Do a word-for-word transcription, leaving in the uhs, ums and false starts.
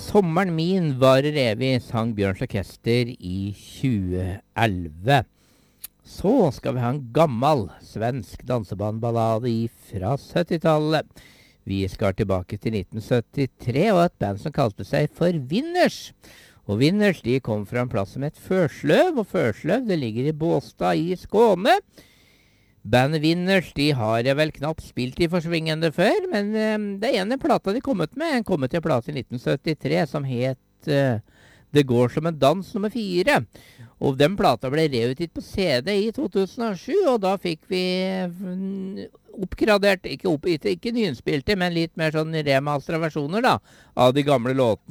Sommeren min varer evig, sang Bjørns Orkester i tjue elleve. Så skal vi ha en gammel svensk dansebandballade fra syttitallet. Vi skal tilbake til nitten syttitre og et band som kalte seg for Winners. Og Winners de kom fra en plass som het Førsløv, og Førsløv det ligger i Båstad i Skåne. Bandet Winners de har jeg vel knapt spilt i forsvingende før, men um, det ene plata de kom ut med, en kom ut til plata i nitten syttitre som het uh, Det går som en dans nummer fire. Og den plata ble reutgitt på C D i to tusen og sju, og da fikk vi oppgradert, ikke, opp, ikke, ikke nyinnspilte, men litt mer sånn remastera versjoner da, av de gamle låtene.